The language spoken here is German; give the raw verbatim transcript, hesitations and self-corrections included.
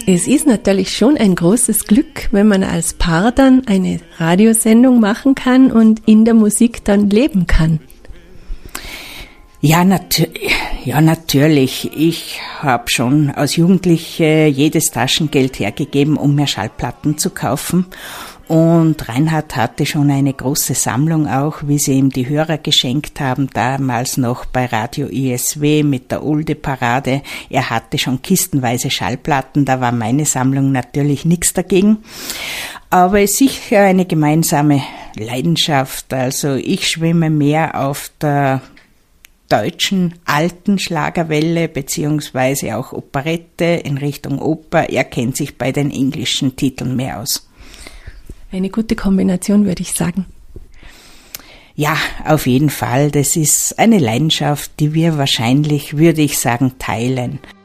Es ist natürlich schon ein großes Glück, wenn man als Paar dann eine Radiosendung machen kann und in der Musik dann leben kann. Ja, nat- ja, natürlich. Ich habe schon als Jugendliche jedes Taschengeld hergegeben, um mir Schallplatten zu kaufen. Und Reinhard hatte schon eine große Sammlung auch, wie sie ihm die Hörer geschenkt haben, damals noch bei Radio I S W mit der Ulde-Parade. Er hatte schon kistenweise Schallplatten, da war meine Sammlung natürlich nichts dagegen. Aber es ist sicher eine gemeinsame Leidenschaft. Also ich schwimme mehr auf der deutschen alten Schlagerwelle beziehungsweise auch Operette in Richtung Oper. Er kennt sich bei den englischen Titeln mehr aus. Eine gute Kombination, würde ich sagen. Ja, auf jeden Fall. Das ist eine Leidenschaft, die wir wahrscheinlich, würde ich sagen, teilen.